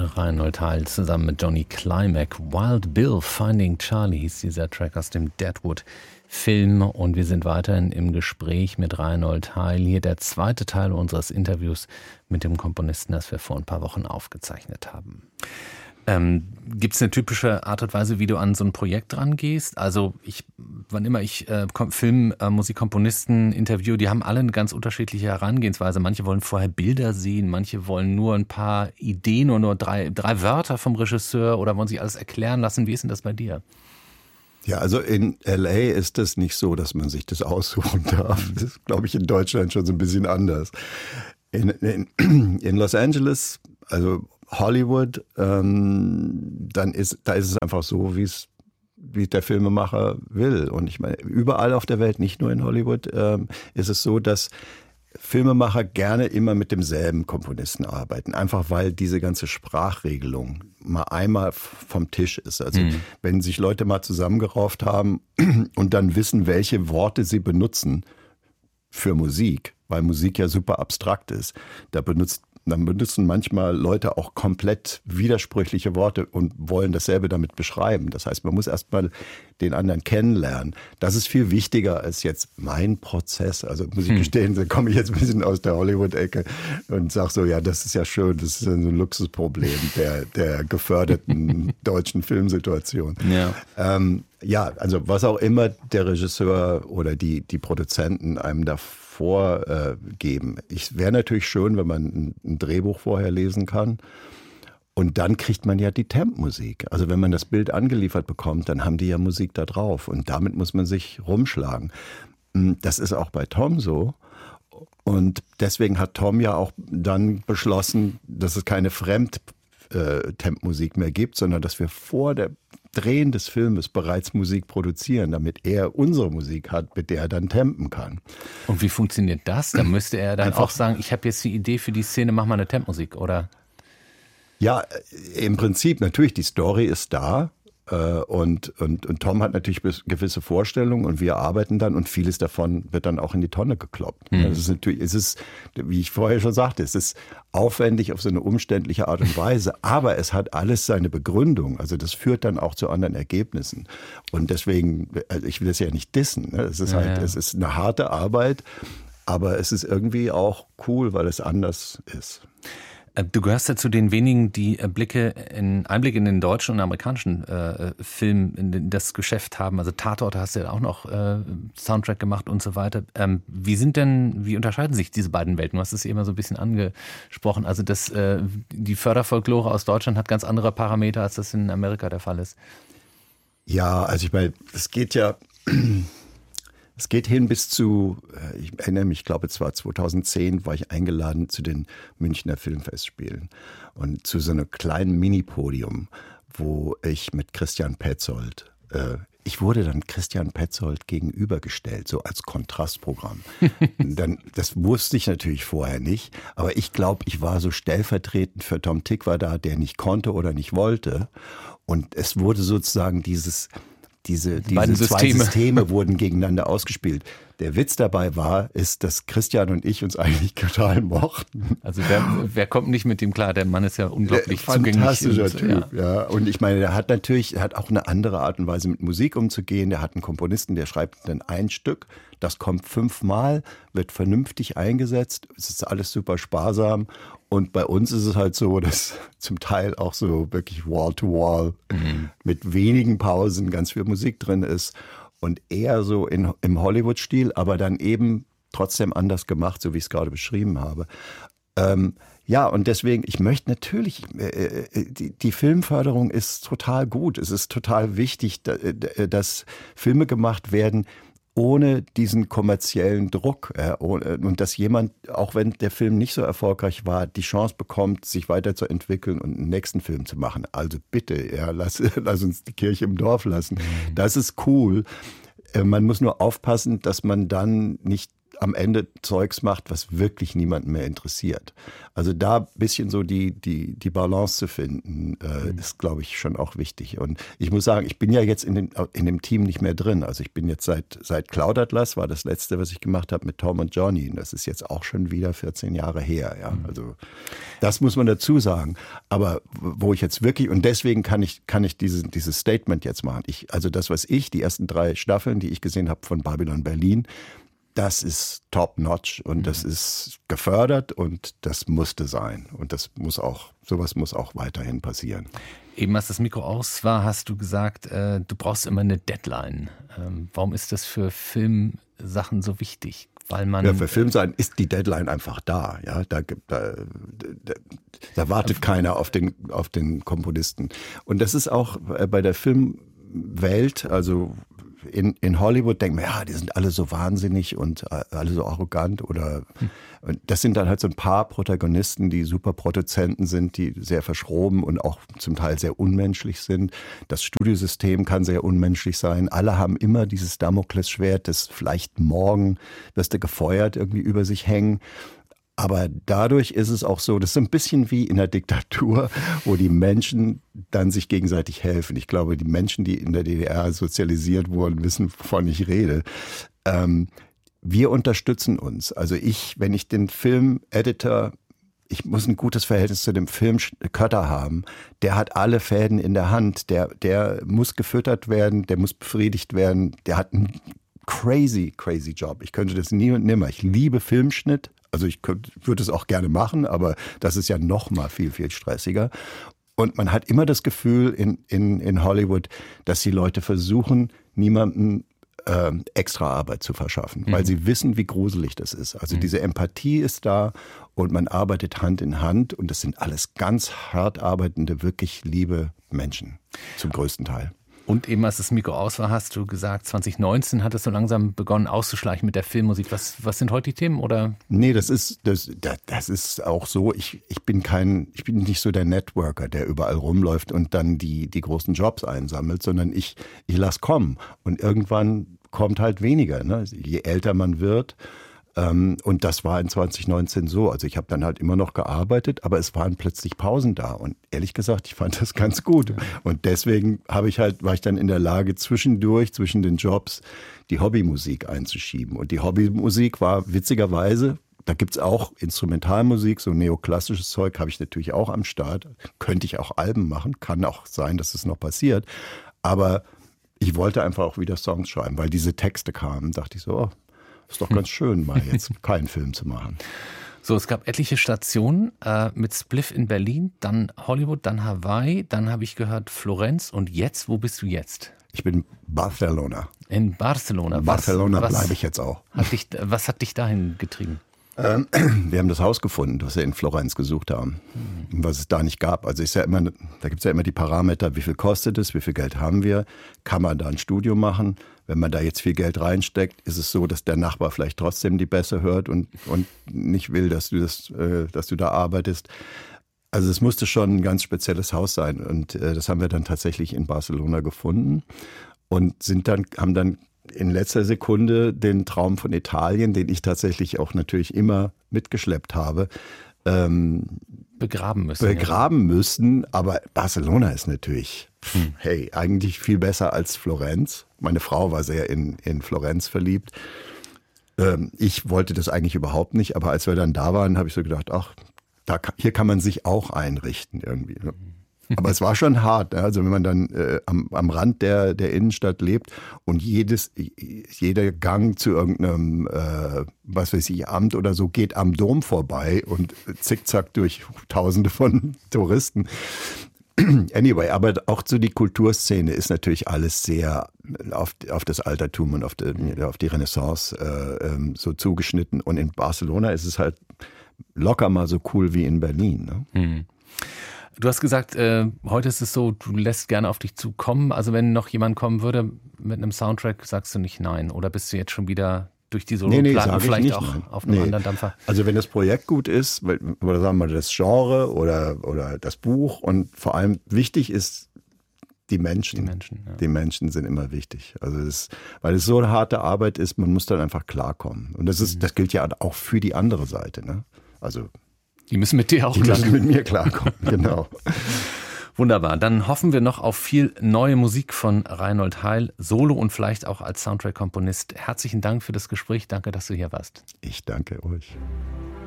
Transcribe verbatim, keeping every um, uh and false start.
Reinhold Heil zusammen mit Johnny Klimek. Wild Bill Finding Charlie hieß dieser Track aus dem Deadwood-Film. Und wir sind weiterhin im Gespräch mit Reinhold Heil. Hier der zweite Teil unseres Interviews mit dem Komponisten, das wir vor ein paar Wochen aufgezeichnet haben. Ähm, gibt es eine typische Art und Weise, wie du an so ein Projekt rangehst? Also ich, wann immer ich äh, Film, äh, Musikkomponisten interviewe, die haben alle eine ganz unterschiedliche Herangehensweise. Manche wollen vorher Bilder sehen, manche wollen nur ein paar Ideen oder nur drei, drei Wörter vom Regisseur oder wollen sich alles erklären lassen. Wie ist denn das bei dir? Ja, also in L A ist es nicht so, dass man sich das aussuchen darf. Das ist, glaube ich, in Deutschland schon so ein bisschen anders. In, in, in Los Angeles, also Hollywood, ähm, dann ist, da ist es einfach so, wie es, wie der Filmemacher will. Und ich meine, überall auf der Welt, nicht nur in Hollywood, ähm, ist es so, dass Filmemacher gerne immer mit demselben Komponisten arbeiten. Einfach weil diese ganze Sprachregelung mal einmal vom Tisch ist. Also mhm. wenn sich Leute mal zusammengerauft haben und dann wissen, welche Worte sie benutzen für Musik, weil Musik ja super abstrakt ist, da benutzt Dann benutzen manchmal Leute auch komplett widersprüchliche Worte und wollen dasselbe damit beschreiben. Das heißt, man muss erstmal den anderen kennenlernen. Das ist viel wichtiger als jetzt mein Prozess. Also muss ich gestehen, da komme ich jetzt ein bisschen aus der Hollywood-Ecke und sage so, ja, das ist ja schön, das ist so ein Luxusproblem der, der geförderten deutschen Filmsituation. Ja. Ähm, ja, also was auch immer der Regisseur oder die, die Produzenten einem da vorgeben. Es wäre natürlich schön, wenn man ein, ein Drehbuch vorher lesen kann. Und dann kriegt man ja die Temp-Musik. Also wenn man das Bild angeliefert bekommt, dann haben die ja Musik da drauf. Und damit muss man sich rumschlagen. Das ist auch bei Tom so. Und deswegen hat Tom ja auch dann beschlossen, dass es keine Fremd-Temp-Musik mehr gibt, sondern dass wir vor der Drehen des Filmes bereits Musik produzieren, damit er unsere Musik hat, mit der er dann tempen kann. Und wie funktioniert das? Da müsste er dann Einfach, auch sagen, ich habe jetzt die Idee für die Szene, mach mal eine Tempmusik, oder? Ja, im Prinzip natürlich, die Story ist da. Und, und, und Tom hat natürlich gewisse Vorstellungen und wir arbeiten dann und vieles davon wird dann auch in die Tonne gekloppt. Mhm. Das ist natürlich, es ist, wie ich vorher schon sagte, es ist aufwendig auf so eine umständliche Art und Weise, aber es hat alles seine Begründung. Also das führt dann auch zu anderen Ergebnissen. Und deswegen, also ich will das ja nicht dissen. Ne? Es ist halt, ja, ja. es ist eine harte Arbeit, aber es ist irgendwie auch cool, weil es anders ist. Du gehörst ja zu den wenigen, die Blicke in, Einblick in den deutschen und amerikanischen äh, Film, in das Geschäft haben. Also Tatort hast du ja auch noch äh, Soundtrack gemacht und so weiter. Ähm, wie sind denn, wie unterscheiden sich diese beiden Welten? Du hast es eben so ein bisschen angesprochen. Also das, äh, die Förderfolklore aus Deutschland hat ganz andere Parameter, als das in Amerika der Fall ist. Ja, also ich meine, es geht ja... Es geht hin bis zu, ich erinnere mich, ich glaube, es war zweitausendzehn, war ich eingeladen zu den Münchner Filmfestspielen und zu so einem kleinen Mini-Podium, wo ich mit Christian Petzold, äh, ich wurde dann Christian Petzold gegenübergestellt, so als Kontrastprogramm. Dann, das wusste ich natürlich vorher nicht, aber ich glaube, ich war so stellvertretend für Tom Tykwer da, der nicht konnte oder nicht wollte. Und es wurde sozusagen dieses... Diese, diese zwei Systeme wurden gegeneinander ausgespielt. Der Witz dabei war, ist, dass Christian und ich uns eigentlich total mochten. Also wer, wer kommt nicht mit dem klar? Der Mann ist ja unglaublich zugänglich. Fantastischer Typ, ja. ja. Und ich meine, der hat natürlich, er hat auch eine andere Art und Weise mit Musik umzugehen. Der hat einen Komponisten, der schreibt dann ein Stück. Das kommt fünfmal, wird vernünftig eingesetzt. Es ist alles super sparsam. Und bei uns ist es halt so, dass zum Teil auch so wirklich Wall-to-Wall mhm. mit wenigen Pausen ganz viel Musik drin ist. Und eher so in, im Hollywood-Stil, aber dann eben trotzdem anders gemacht, so wie ich es gerade beschrieben habe. Ähm, ja, und deswegen, ich möchte natürlich, äh, die, die Filmförderung ist total gut. Es ist total wichtig, da, dass Filme gemacht werden, ohne diesen kommerziellen Druck. Äh, und dass jemand, auch wenn der Film nicht so erfolgreich war, die Chance bekommt, sich weiterzuentwickeln und einen nächsten Film zu machen. Also bitte, ja, lass, lass uns die Kirche im Dorf lassen. Mhm. Das ist cool. Äh, man muss nur aufpassen, dass man dann nicht am Ende Zeugs macht, was wirklich niemanden mehr interessiert. Also da ein bisschen so die, die, die Balance zu finden, äh, mhm. ist, glaube ich, schon auch wichtig. Und ich muss sagen, ich bin ja jetzt in, den, in dem Team nicht mehr drin. Also ich bin jetzt seit, seit Cloud Atlas, war das letzte, was ich gemacht habe mit Tom und Johnny. Und das ist jetzt auch schon wieder vierzehn Jahre her. Ja? Mhm. Also das muss man dazu sagen. Aber wo ich jetzt wirklich, und deswegen kann ich, kann ich diese, dieses Statement jetzt machen. Ich, also das, was ich, die ersten drei Staffeln, die ich gesehen habe von Babylon Berlin, das ist top-notch und das ist gefördert und das musste sein. Und das muss auch, sowas muss auch weiterhin passieren. Eben als das Mikro aus war, hast du gesagt, äh, du brauchst immer eine Deadline. Ähm, warum ist das für Filmsachen so wichtig? Weil man ja, für Filmsachen ist die Deadline einfach da. Ja, da, gibt, da, da, da wartet keiner auf den, auf den Komponisten. Und das ist auch bei der Filmwelt, also In, in Hollywood denkt man, ja, die sind alle so wahnsinnig und alle so arrogant oder hm. das sind dann halt so ein paar Protagonisten, die super Produzenten sind, die sehr verschroben und auch zum Teil sehr unmenschlich sind. Das Studiosystem kann sehr unmenschlich sein. Alle haben immer dieses Damoklesschwert, das vielleicht morgen wirst du gefeuert irgendwie über sich hängen. Aber dadurch ist es auch so, das ist ein bisschen wie in der Diktatur, wo die Menschen dann sich gegenseitig helfen. Ich glaube, die Menschen, die in der D D R sozialisiert wurden, wissen, wovon ich rede. Ähm, wir unterstützen uns. Also ich, wenn ich den Film-Editor, ich muss ein gutes Verhältnis zu dem Film-Cutter haben, der hat alle Fäden in der Hand, der, der muss gefüttert werden, der muss befriedigt werden, der hat einen crazy, crazy Job. Ich könnte das nie und nimmer. Ich liebe Filmschnitt. Also ich könnte, würde es auch gerne machen, aber das ist ja noch mal viel, viel stressiger. Und man hat immer das Gefühl in, in, in Hollywood, dass die Leute versuchen, niemandem äh, extra Arbeit zu verschaffen, mhm. weil sie wissen, wie gruselig das ist. Also mhm. diese Empathie ist da und man arbeitet Hand in Hand und das sind alles ganz hart arbeitende, wirklich liebe Menschen zum größten Teil. Und eben als das Mikro aus war, hast du gesagt, zwanzig neunzehn hat es so langsam begonnen auszuschleichen mit der Filmmusik. Was, was sind heute die Themen? Oder? Nee, das ist, das, das ist auch so. Ich, ich bin kein, ich bin nicht so der Networker, der überall rumläuft und dann die, die großen Jobs einsammelt, sondern ich, ich lasse kommen. Und irgendwann kommt halt weniger, ne? Je älter man wird. Und das war in zwanzig neunzehn so. Also ich habe dann halt immer noch gearbeitet, aber es waren plötzlich Pausen da. Und ehrlich gesagt, ich fand das ganz gut. Und deswegen habe ich halt, war ich dann in der Lage, zwischendurch, zwischen den Jobs, die Hobbymusik einzuschieben. Und die Hobbymusik war witzigerweise, da gibt's auch Instrumentalmusik, so neoklassisches Zeug habe ich natürlich auch am Start. Könnte ich auch Alben machen, kann auch sein, dass es noch passiert. Aber ich wollte einfach auch wieder Songs schreiben, weil diese Texte kamen. Dachte ich so, oh, ist doch ganz schön, mal jetzt keinen Film zu machen. So, es gab etliche Stationen äh, mit Spliff in Berlin, dann Hollywood, dann Hawaii, dann habe ich gehört Florenz und jetzt, wo bist du jetzt? Ich bin Barcelona. In Barcelona. In Barcelona bleibe ich jetzt auch. Hat dich, was hat dich dahin getrieben? Ähm, wir haben das Haus gefunden, was wir in Florenz gesucht haben, mhm. was es da nicht gab. Also ist ja immer, da gibt es ja immer die Parameter, wie viel kostet es, wie viel Geld haben wir, kann man da ein Studio machen. Wenn man da jetzt viel Geld reinsteckt, ist es so, dass der Nachbar vielleicht trotzdem die Bässe hört und, und nicht will, dass du, das, äh, dass du da arbeitest. Also es musste schon ein ganz spezielles Haus sein und äh, das haben wir dann tatsächlich in Barcelona gefunden und sind dann, haben dann in letzter Sekunde den Traum von Italien, den ich tatsächlich auch natürlich immer mitgeschleppt habe, ähm, begraben müssen. Begraben ja. müssen, aber Barcelona ist natürlich, hm. hey, eigentlich viel besser als Florenz. Meine Frau war sehr in, in Florenz verliebt. Ähm, ich wollte das eigentlich überhaupt nicht, aber als wir dann da waren, habe ich so gedacht, ach, da, hier kann man sich auch einrichten irgendwie. Aber es war schon hart. Ne? Also wenn man dann äh, am, am Rand der, der Innenstadt lebt und jedes, jeder Gang zu irgendeinem, äh, was weiß ich, Amt oder so geht am Dom vorbei und zickzack durch Tausende von Touristen. Anyway, aber auch so die Kulturszene ist natürlich alles sehr auf, auf das Altertum und auf die, auf die Renaissance äh, so zugeschnitten. Und in Barcelona ist es halt locker mal so cool wie in Berlin. Ne? Hm. Du hast gesagt, äh, heute ist es so, du lässt gerne auf dich zukommen. Also wenn noch jemand kommen würde mit einem Soundtrack, sagst du nicht nein? Oder bist du jetzt schon wieder durch die Solo-Platten nee, nee, vielleicht nicht, auch nein. auf einem nee. anderen Dampfer? Also wenn das Projekt gut ist, oder sagen wir das Genre oder, oder das Buch und vor allem wichtig ist die Menschen. Die Menschen, ja. Die Menschen sind immer wichtig. Also das, weil es so eine harte Arbeit ist, man muss dann einfach klarkommen. Und das ist, mhm. das gilt ja auch für die andere Seite. Ne? Also die müssen mit dir auch die klarkommen. müssen mit mir klarkommen, genau. Wunderbar. Dann hoffen wir noch auf viel neue Musik von Reinhold Heil, solo und vielleicht auch als Soundtrack-Komponist. Herzlichen Dank für das Gespräch. Danke, dass du hier warst. Ich danke euch.